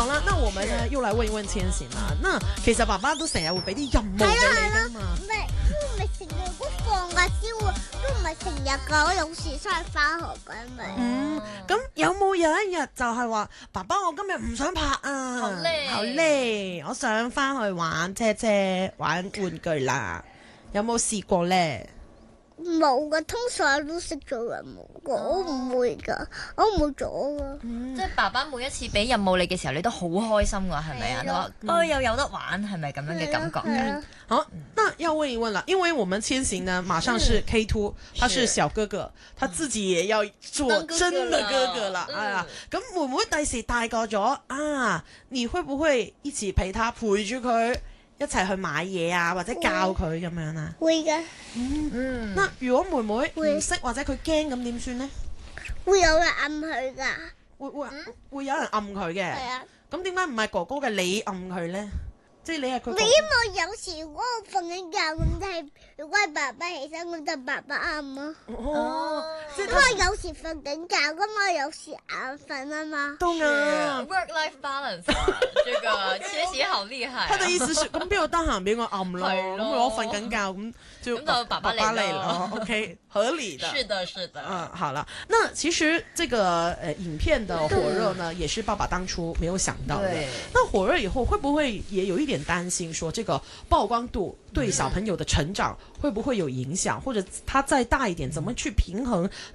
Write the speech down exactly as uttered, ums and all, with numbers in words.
好啦，那我們呢又來問一問千璇啦。那其實爸爸都成日會俾啲任務俾你噶嘛？ 唔係，都唔係成日都放假先會，都唔係成日噶。我有時出去翻學噶咪。 嗯，咁有冇有一日就係話，爸爸我今日唔想拍啊， 好累好累，我想翻去玩車車、玩玩具啦。有冇試過咧？ 冇噶，通常都識做任務噶，我唔會噶，我冇做噶。 即係爸爸每一次俾任務你嘅時候，你都好開心㗎，係咪啊？你話哦又有得玩，係咪咁樣嘅感覺？ 嗯， 好，那要問一問啦，因為我們千璇呢，馬上是 K 二，他是小哥哥，他自己也要做真的哥哥啦。哎呀，咁妹妹第時大個咗啊，你會不會一起陪他陪住佢？一齊去買嘢啊，或者教佢咁樣啊？ 會噶， 嗯， 嗯， 那如果妹妹唔會識或者佢驚咁點算呢？ 會有人暗佢噶。 會會會有人暗佢嘅。 係啊， 咁點解唔係哥哥嘅你暗佢呢？即係你係佢哥哥。 你因為有時如果我瞓緊覺咁就係，如果係爸爸起身咁就爸爸暗咯。 哦，即係因為有時瞓緊覺噶嘛，有時眼瞓啊嘛。 都啱。 work life balance 啊，這個千璇好厲害啊。 他的意思是咁邊度得閒俾我暗咯， 係咯咁我瞓緊覺咁就咁就爸爸嚟咯嚟咯，OK，合理的。 是的，是的。 嗯，好了，那其實這個呃影片的火熱呢，也是爸爸當初沒有想到的。 對那火熱以後，會不會也有一點擔心，說這個曝光度對小朋友的成長會不會有影響，或者他再大一點，怎麼去平衡